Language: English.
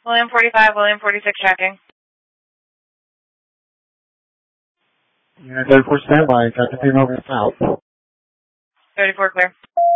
William 45, William 46 tracking. Yeah, 34 standby. Got the team over south. 34 clear.